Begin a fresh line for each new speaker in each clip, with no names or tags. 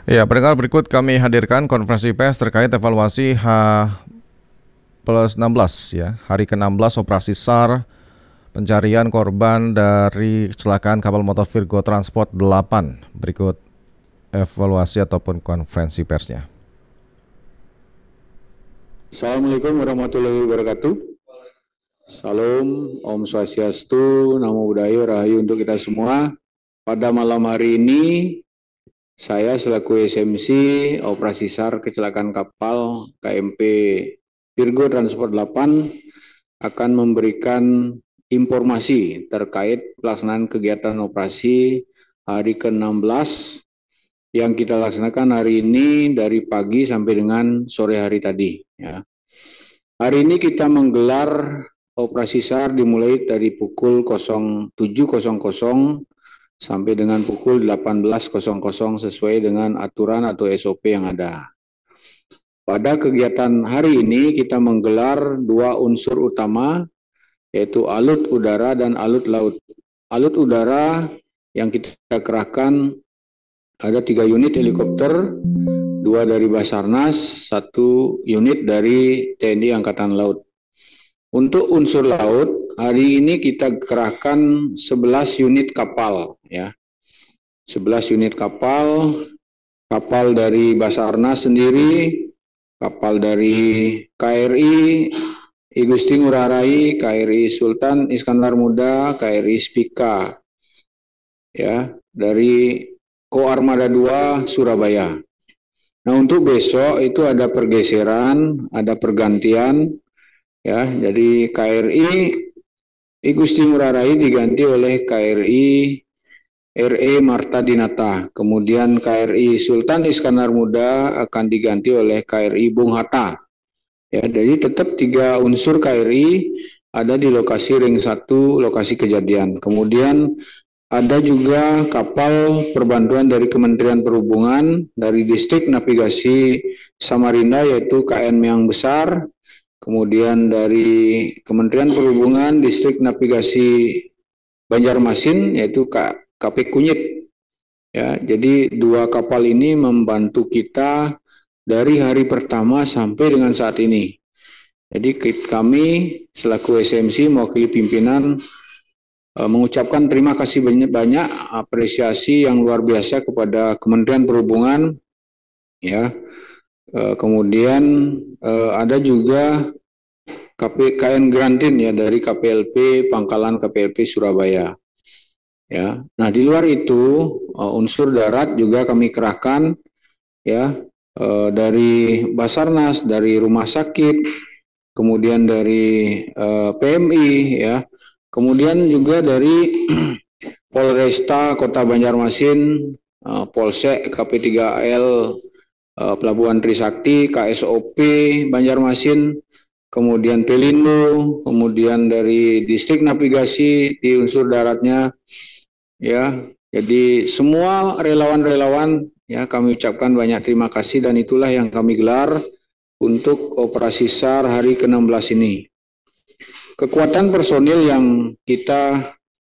Ya, pendengar, berikut kami hadirkan konferensi pers terkait evaluasi H+16 ya, hari ke-16 operasi SAR pencarian korban dari kecelakaan kapal motor Virgo Transport 8. Berikut evaluasi ataupun konferensi persnya.
Assalamualaikum warahmatullahi wabarakatuh. Salam, Om Swastiastu, Namo Buddhaya, Rahayu untuk kita semua. Pada malam hari ini, saya selaku SMC Operasi SAR Kecelakaan Kapal KMP Virgo Transport 8 akan memberikan informasi terkait pelaksanaan kegiatan operasi hari ke-16 yang kita laksanakan hari ini dari pagi sampai dengan sore hari tadi. Ya. Hari ini kita menggelar operasi SAR dimulai dari pukul 07.00 sampai dengan pukul 18.00 sesuai dengan aturan atau SOP yang ada. Pada kegiatan hari ini kita menggelar dua unsur utama, yaitu alut udara dan alut laut. Alut udara yang kita kerahkan ada 3 unit helikopter, 2 dari Basarnas, 1 unit dari TNI Angkatan Laut. Untuk unsur laut, hari ini kita kerahkan 11 unit kapal, ya. 11 unit kapal, kapal dari Basarnas sendiri, kapal dari KRI, I Gusti Ngurah Rai, KRI Sultan Iskandar Muda, KRI Spika, ya, dari Ko Armada 2 Surabaya. Nah, untuk besok itu ada pergeseran, ada pergantian, ya. Jadi KRI I Gusti Ngurah Rai diganti oleh KRI RE Marta Dinata. Kemudian KRI Sultan Iskandar Muda akan diganti oleh KRI Bung Hatta. Ya, jadi tetap 3 unsur KRI ada di lokasi ring 1, lokasi kejadian. Kemudian ada juga kapal perbantuan dari Kementerian Perhubungan, dari Distrik Navigasi Samarinda yaitu KN Meang Besar, kemudian dari Kementerian Perhubungan Distrik Navigasi Banjarmasin yaitu KP Kunyit. Ya, jadi 2 kapal ini membantu kita dari hari pertama sampai dengan saat ini. Jadi kami selaku SMC mewakili pimpinan mengucapkan terima kasih banyak apresiasi yang luar biasa kepada Kementerian Perhubungan, ya. Kemudian ada juga KN Grantin ya dari KPLP Pangkalan KPLP Surabaya, ya. Nah, di luar itu unsur darat juga kami kerahkan, ya, dari Basarnas, dari rumah sakit, kemudian dari PMI, ya. Kemudian juga dari Polresta Kota Banjarmasin, Polsek KP3L Pelabuhan Trisakti, KSOP Banjarmasin, kemudian Pelindo, kemudian dari Distrik Navigasi di unsur daratnya, ya. Jadi semua relawan-relawan, ya, kami ucapkan banyak terima kasih dan itulah yang kami gelar untuk operasi SAR hari ke-16 ini. Kekuatan personil yang kita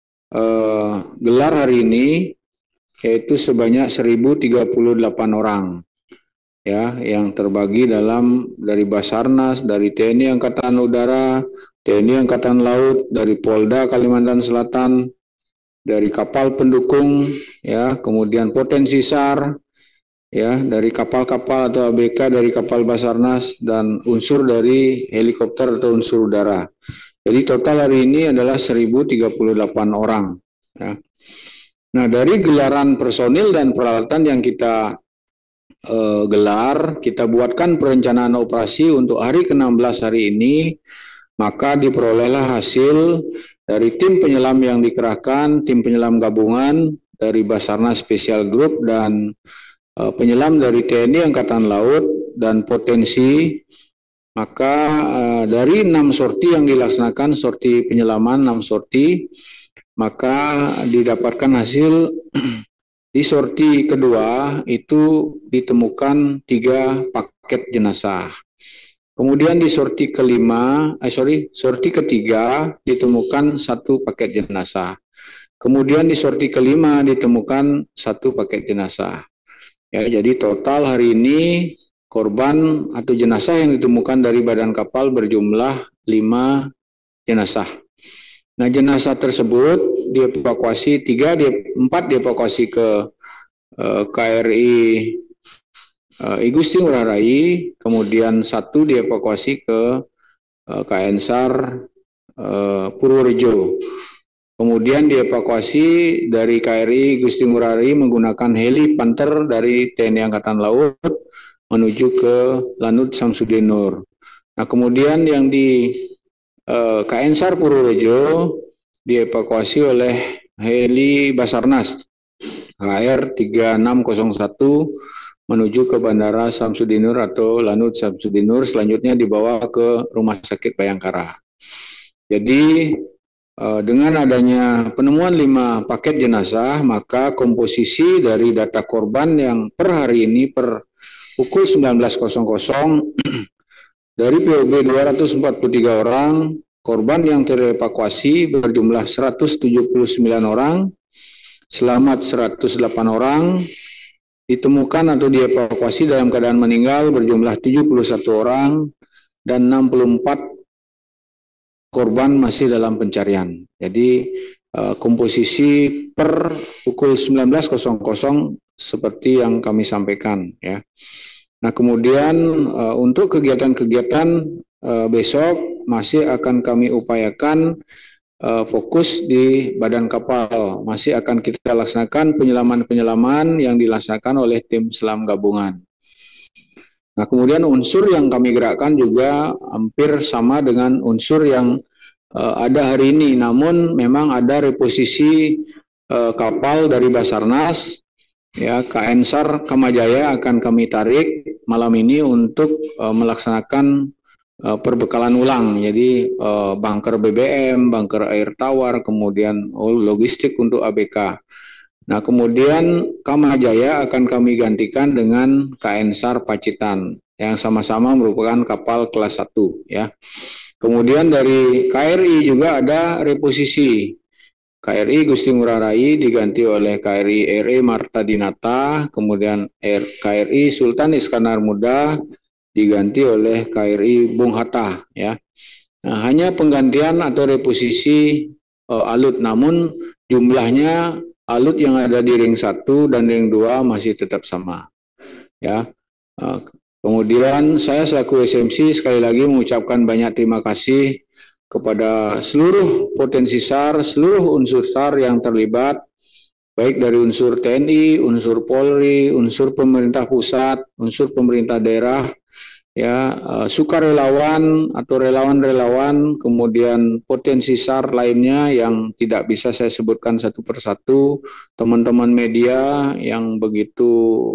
gelar hari ini yaitu sebanyak 1.038 orang, ya, yang terbagi dari Basarnas, dari TNI Angkatan Udara, TNI Angkatan Laut, dari Polda Kalimantan Selatan, dari kapal pendukung, ya, kemudian potensi SAR, ya, dari kapal-kapal atau ABK dari kapal Basarnas dan unsur dari helikopter atau unsur udara. Jadi total hari ini adalah 1.038 orang. Ya. Nah, dari gelaran personil dan peralatan yang kita gelar, kita buatkan perencanaan operasi untuk hari ke-16 hari ini, maka diperolehlah hasil dari tim penyelam yang dikerahkan, tim penyelam gabungan dari Basarnas Special Group dan penyelam dari TNI Angkatan Laut dan potensi. Maka dari 6 sorti yang dilaksanakan, sorti penyelaman 6 sorti, maka didapatkan hasil di sorti kedua itu ditemukan 3 paket jenazah. Kemudian di sorti ketiga ditemukan 1 paket jenazah. Kemudian di sorti kelima ditemukan 1 paket jenazah. Ya, jadi total hari ini korban atau jenazah yang ditemukan dari badan kapal berjumlah 5 jenazah. Nah, jenazah tersebut dievakuasi 4 dievakuasi ke KRI I Gusti Ngurah Rai, kemudian 1 dievakuasi ke KN SAR Purworejo. Kemudian dievakuasi dari KRI Gusti Ngurah Rai menggunakan heli Panther dari TNI Angkatan Laut menuju ke Lanut Samsudin Nur. Nah, kemudian yang di KN SAR Purworejo dievakuasi oleh heli Basarnas HR 3601 menuju ke Bandara Samsudin Nur atau Lanut Samsudin Nur, selanjutnya dibawa ke Rumah Sakit Bayangkara. Jadi dengan adanya penemuan 5 paket jenazah, maka komposisi dari data korban yang per hari ini per pukul 19.00 dari POB 243 orang, korban yang terevakuasi berjumlah 179 orang, selamat 108 orang, ditemukan atau dievakuasi dalam keadaan meninggal berjumlah 71 orang, dan 64 korban masih dalam pencarian. Jadi komposisi per pukul 19.00 seperti yang kami sampaikan, ya. Nah, kemudian untuk kegiatan-kegiatan besok masih akan kami upayakan fokus di badan kapal. Masih akan kita laksanakan penyelaman-penyelaman yang dilaksanakan oleh tim selam gabungan. Nah, kemudian unsur yang kami gerakkan juga hampir sama dengan unsur yang ada hari ini, namun memang ada reposisi kapal dari Basarnas, ya, KN SAR Kamajaya akan kami tarik malam ini untuk melaksanakan perbekalan ulang. Jadi bunker BBM, bunker air tawar, kemudian logistik untuk ABK. Nah, kemudian Kamajaya akan kami gantikan dengan KN SAR Pacitan yang sama-sama merupakan kapal kelas 1, ya. Kemudian dari KRI juga ada reposisi. KRI Gusti Ngurah Rai diganti oleh KRI RE Marta Dinata, kemudian KRI Sultan Iskandar Muda diganti oleh KRI Bung Hatta, ya. Nah, hanya penggantian atau reposisi alut, namun jumlahnya alut yang ada di ring 1 dan ring 2 masih tetap sama, ya. Kemudian saya selaku SMC sekali lagi mengucapkan banyak terima kasih kepada seluruh potensi SAR, seluruh unsur SAR yang terlibat, baik dari unsur TNI, unsur Polri, unsur pemerintah pusat, unsur pemerintah daerah, ya, sukarelawan atau relawan-relawan, kemudian potensi SAR lainnya yang tidak bisa saya sebutkan satu persatu, teman-teman media yang begitu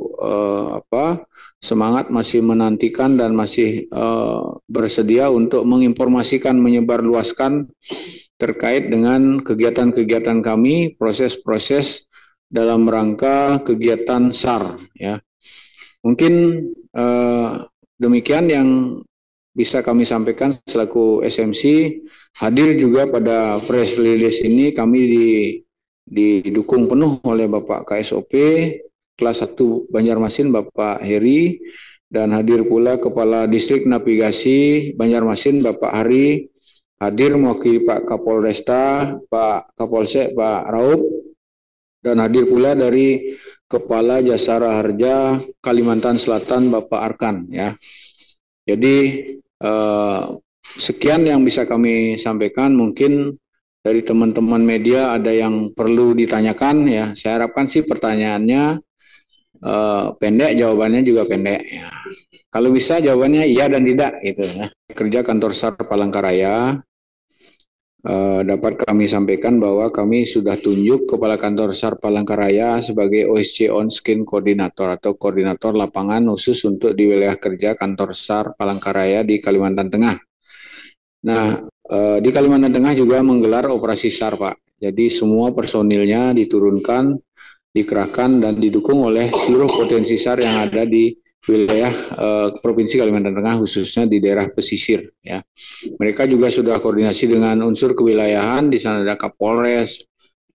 semangat masih menantikan dan masih bersedia untuk menginformasikan, menyebarluaskan terkait dengan kegiatan-kegiatan kami, proses-proses dalam rangka kegiatan SAR, ya. Mungkin demikian yang bisa kami sampaikan selaku SMC. Hadir juga pada press release ini kami didukung penuh oleh Bapak KSOP kelas 1 Banjarmasin Bapak Heri, dan hadir pula Kepala Distrik Navigasi Banjarmasin Bapak Hari, hadir mewakili Pak Kapolresta, Pak Kapolsek Pak Raup, dan hadir pula dari Kepala Jasara Harja Kalimantan Selatan Bapak Arkan, ya. Jadi sekian yang bisa kami sampaikan. Mungkin dari teman-teman media ada yang perlu ditanyakan, ya. Saya harapkan sih pertanyaannya pendek, jawabannya juga pendek, ya. Kalau bisa jawabannya iya dan tidak, gitu, ya. Kerja kantor SAR Palangkaraya, dapat kami sampaikan bahwa kami sudah tunjuk Kepala Kantor SAR Palangkaraya sebagai OSC On-Skin Koordinator atau Koordinator Lapangan khusus untuk di wilayah kerja Kantor SAR Palangkaraya di Kalimantan Tengah. Nah, di Kalimantan Tengah juga menggelar operasi SAR, Pak. Jadi semua personilnya diturunkan, dikerahkan, dan didukung oleh seluruh potensi SAR yang ada di wilayah Provinsi Kalimantan Tengah, khususnya di daerah pesisir, ya. Mereka juga sudah koordinasi dengan unsur kewilayahan. Di sana ada Kapolres,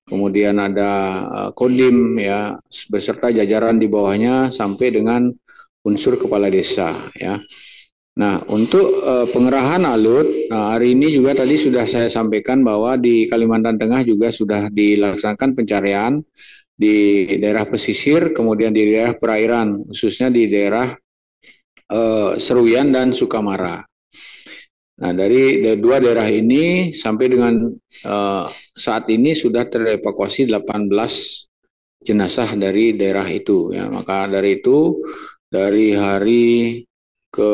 kemudian ada Kodim ya beserta jajaran di bawahnya sampai dengan unsur kepala desa ya. Nah, untuk pengerahan alut, hari ini juga tadi sudah saya sampaikan bahwa di Kalimantan Tengah juga sudah dilaksanakan pencarian di daerah pesisir, kemudian di daerah perairan, khususnya di daerah Seruyan dan Sukamara. Nah, dari dua daerah ini sampai dengan saat ini sudah terevakuasi 18 jenazah dari daerah itu. Ya, maka dari itu dari hari ke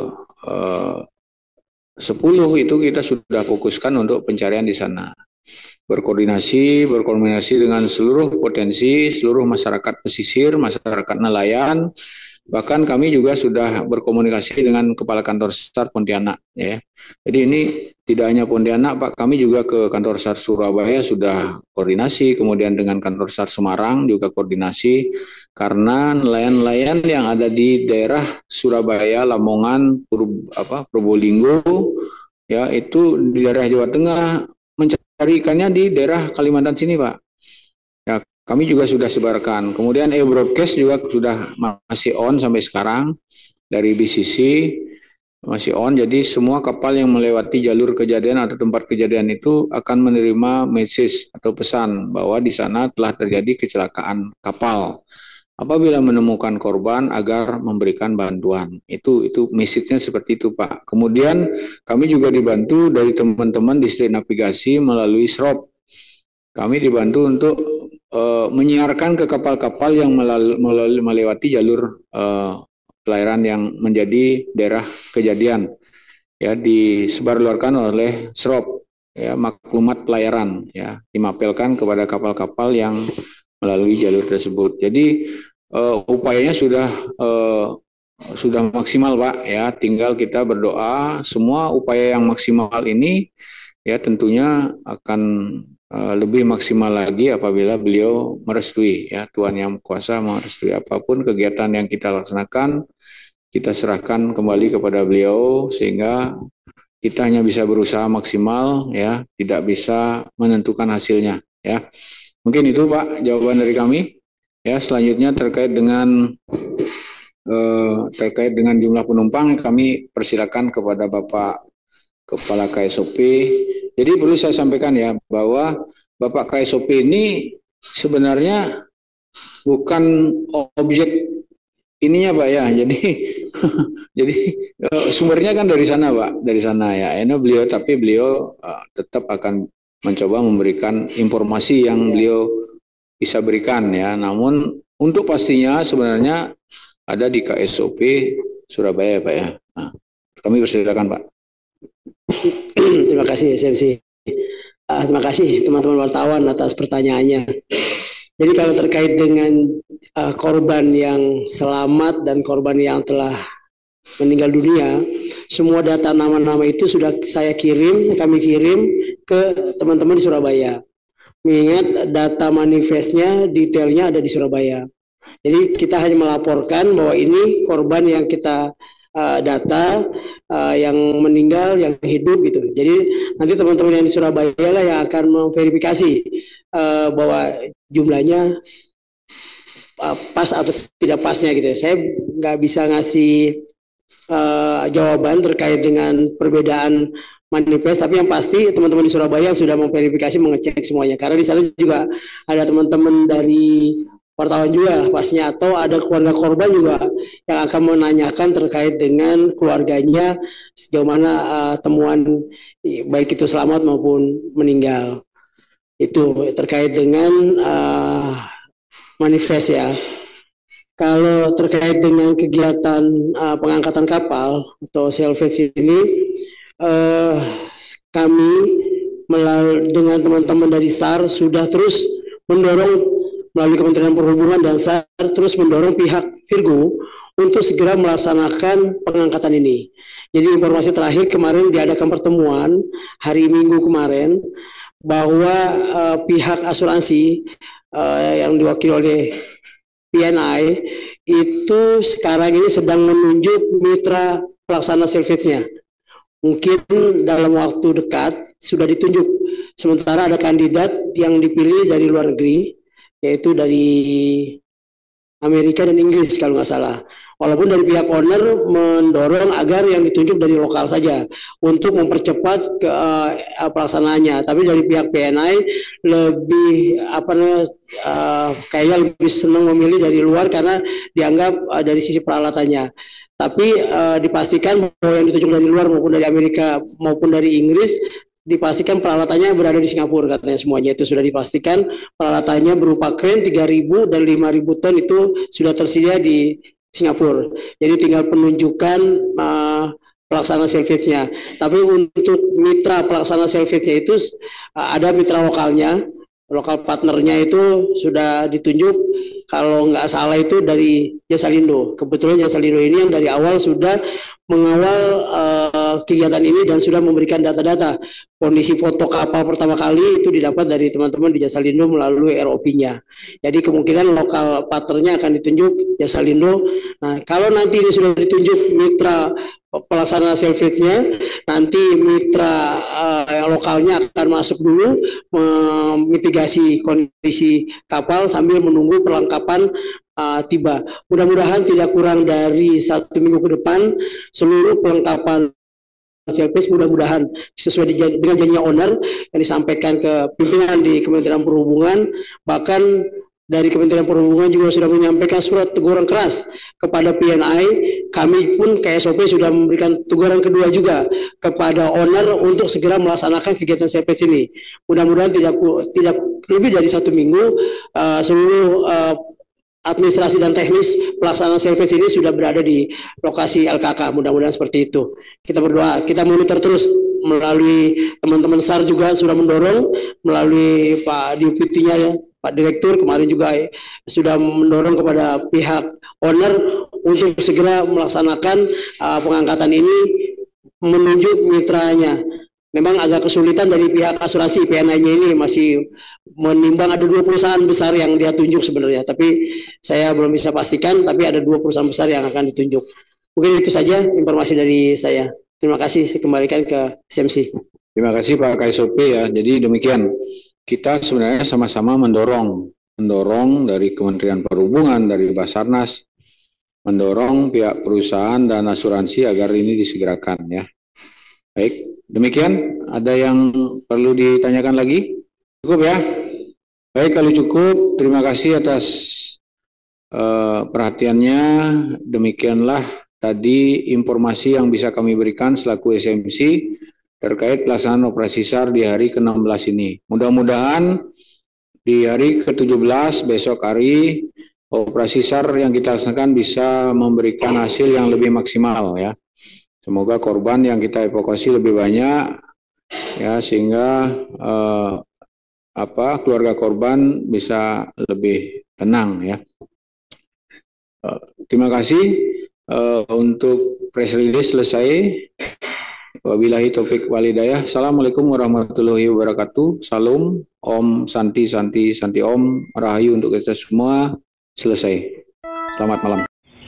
10 itu kita sudah fokuskan untuk pencarian di sana. Berkoordinasi dengan seluruh potensi, seluruh masyarakat pesisir, masyarakat nelayan, bahkan kami juga sudah berkomunikasi dengan Kepala Kantor SAR Pontianak. Ya. Jadi ini tidak hanya Pontianak, Pak, kami juga ke Kantor SAR Surabaya sudah koordinasi, kemudian dengan Kantor SAR Semarang juga koordinasi, karena nelayan-nelayan yang ada di daerah Surabaya, Lamongan, Probolinggo, ya itu di daerah Jawa Tengah mencari ikannya di daerah Kalimantan sini, Pak. Ya, kami juga sudah sebarkan. Kemudian e-broadcast juga sudah masih on sampai sekarang dari BCC masih on. Jadi semua kapal yang melewati jalur kejadian atau tempat kejadian itu akan menerima message atau pesan bahwa di sana telah terjadi kecelakaan kapal. Apabila menemukan korban agar memberikan bantuan. Itu message-nya seperti itu, Pak. Kemudian kami juga dibantu dari teman-teman distrik navigasi melalui SROP. Kami dibantu untuk menyiarkan ke kapal-kapal yang melewati jalur pelayaran yang menjadi daerah kejadian. Ya, disebarluaskan oleh SROP, ya, maklumat pelayaran, ya, dimapelkan kepada kapal-kapal yang melalui jalur tersebut. Jadi upayanya sudah maksimal, Pak, ya. Tinggal kita berdoa semua upaya yang maksimal ini ya tentunya akan lebih maksimal lagi apabila beliau merestui, ya, Tuhan Yang Kuasa merestui. Apapun kegiatan yang kita laksanakan kita serahkan kembali kepada beliau sehingga kita hanya bisa berusaha maksimal, ya, tidak bisa menentukan hasilnya, ya. Mungkin itu, Pak, jawaban dari kami. Ya, selanjutnya terkait dengan jumlah penumpang, kami persilakan kepada Bapak Kepala KSOP. Jadi perlu saya sampaikan ya bahwa Bapak KSOP ini sebenarnya bukan objek ininya, Pak, ya. Jadi sumbernya kan dari sana, Pak, dari sana ya. Ini beliau tetap akan mencoba memberikan informasi yang beliau bisa berikan, ya. Namun untuk pastinya sebenarnya ada di KSOP Surabaya, Pak, ya. Nah, kami persilakan, Pak.
Terima kasih SMC. Terima kasih teman-teman wartawan atas pertanyaannya. Jadi kalau terkait dengan korban yang selamat dan korban yang telah meninggal dunia, semua data nama-nama itu sudah kami kirim ke teman-teman di Surabaya. Mengingat data manifestnya, detailnya ada di Surabaya. Jadi kita hanya melaporkan bahwa ini korban yang kita data yang meninggal, yang hidup gitu. Jadi nanti teman-teman yang di Surabaya lah yang akan memverifikasi bahwa jumlahnya pas atau tidak pasnya gitu. Saya nggak bisa ngasih jawaban terkait dengan perbedaan manifest, tapi yang pasti teman-teman di Surabaya sudah memverifikasi, mengecek semuanya. Karena di sana juga ada teman-teman dari wartawan juga pastinya, atau ada keluarga korban juga yang akan menanyakan terkait dengan keluarganya sejauh mana temuan baik itu selamat maupun meninggal. Itu terkait dengan manifest, ya. Kalau terkait dengan kegiatan pengangkatan kapal atau salvage ini, kami dengan teman-teman dari SAR sudah terus mendorong melalui Kementerian Perhubungan dan SAR terus mendorong pihak Virgo untuk segera melaksanakan pengangkatan ini. Jadi informasi terakhir kemarin diadakan pertemuan hari Minggu kemarin bahwa pihak asuransi yang diwakili oleh PNI itu sekarang ini sedang menunjuk mitra pelaksana salvage-nya. Mungkin dalam waktu dekat sudah ditunjuk sementara ada kandidat yang dipilih dari luar negeri, yaitu dari Amerika dan Inggris kalau nggak salah. Walaupun dari pihak owner mendorong agar yang ditunjuk dari lokal saja untuk mempercepat pelaksanaannya. Tapi dari pihak PNI lebih kayaknya lebih senang memilih dari luar karena dianggap dari sisi peralatannya. Tapi dipastikan bahwa yang ditunjuk dari luar maupun dari Amerika maupun dari Inggris dipastikan peralatannya berada di Singapura, katanya semuanya itu sudah dipastikan. Peralatannya berupa kren 3.000 dan 5.000 ton itu sudah tersedia di Singapura. Jadi tinggal penunjukan pelaksana selfie-nya. Tapi untuk mitra pelaksana selfie-nya itu ada mitra lokalnya, lokal partnernya itu sudah ditunjuk. Kalau nggak salah itu dari Jasalindo. Kebetulan Jasalindo ini yang dari awal sudah mengawal kegiatan ini dan sudah memberikan data-data. Kondisi foto kapal pertama kali itu didapat dari teman-teman di Jasalindo melalui ROP-nya. Jadi kemungkinan lokal partnernya akan ditunjuk Jasalindo. Nah, kalau nanti ini sudah ditunjuk mitra pelaksana selfie-nya, nanti mitra lokalnya akan masuk dulu memitigasi kondisi kapal sambil menunggu perlengkapan tiba. Mudah-mudahan tidak kurang dari 1 minggu ke depan seluruh perlengkapan selfie mudah-mudahan sesuai dengan janji owner yang disampaikan ke pimpinan di Kementerian Perhubungan. Bahkan dari Kementerian Perhubungan juga sudah menyampaikan surat teguran keras kepada PNI. Kami pun KSOP sudah memberikan teguran kedua juga kepada owner untuk segera melaksanakan kegiatan selfie ini. Mudah-mudahan tidak lebih dari 1 minggu seluruh administrasi dan teknis pelaksanaan selfie ini sudah berada di lokasi LKK. Mudah-mudahan seperti itu. Kita berdoa, kita monitor terus melalui teman-teman SAR juga sudah mendorong melalui Pak Deputinya ya, Pak Direktur kemarin juga sudah mendorong kepada pihak owner untuk segera melaksanakan pengangkatan ini, menunjuk mitranya. Memang agak kesulitan dari pihak asuransi PNI-nya ini masih menimbang ada 2 perusahaan besar yang dia tunjuk sebenarnya, tapi saya belum bisa pastikan, tapi ada 2 perusahaan besar yang akan ditunjuk. Mungkin itu saja informasi dari saya. Terima kasih, saya kembalikan ke SMC.
Terima kasih Pak KSOP ya. Jadi demikian, kita sebenarnya sama-sama mendorong dari Kementerian Perhubungan, dari Basarnas, mendorong pihak perusahaan dan asuransi agar ini disegerakan ya. Baik, demikian. Ada yang perlu ditanyakan lagi? Cukup ya? Baik, kalau cukup, terima kasih atas perhatiannya. Demikianlah tadi informasi yang bisa kami berikan selaku SMC terkait pelaksanaan operasi SAR di hari ke-16 ini. Mudah-mudahan di hari ke-17 besok hari operasi SAR yang kita laksanakan bisa memberikan hasil yang lebih maksimal ya. Semoga korban yang kita evakuasi lebih banyak ya, sehingga keluarga korban bisa lebih tenang ya. Terima kasih. Untuk press release selesai. Wabillahi taufik walhidayah. Assalamualaikum warahmatullahi wabarakatuh. Salam, Om Santi Santi Santi Om, Rahayu untuk kita semua. Selesai. Selamat malam.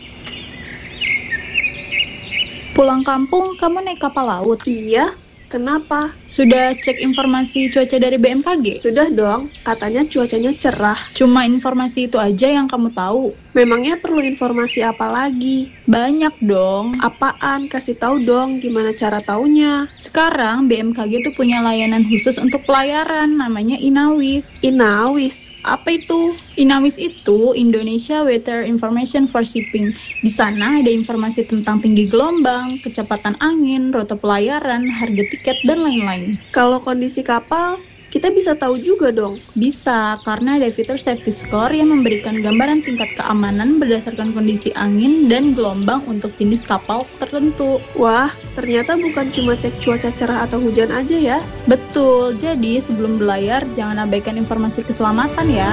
Pulang kampung, kamu naik kapal laut?
Iya, kenapa?
Sudah cek informasi cuaca dari BMKG?
Sudah dong, katanya cuacanya cerah.
Cuma informasi itu aja yang kamu tahu?
Memangnya perlu informasi apa lagi?
Banyak dong.
Apaan? Kasih tahu dong, gimana cara taunya?
Sekarang BMKG tuh punya layanan khusus untuk pelayaran, namanya Inawis.
Inawis? Apa itu?
Inawis itu Indonesia Weather Information for Shipping. Di sana ada informasi tentang tinggi gelombang, kecepatan angin, rute pelayaran, harga tiket, dan lain-lain.
Kalau kondisi kapal, kita bisa tahu juga dong?
Bisa, karena ada fitur safety score yang memberikan gambaran tingkat keamanan berdasarkan kondisi angin dan gelombang untuk jenis kapal tertentu.
Wah, ternyata bukan cuma cek cuaca cerah atau hujan aja ya?
Betul, jadi sebelum berlayar jangan abaikan informasi keselamatan ya.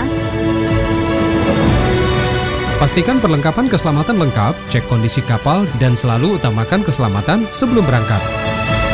Pastikan perlengkapan keselamatan lengkap, cek kondisi kapal, dan selalu utamakan keselamatan sebelum berangkat.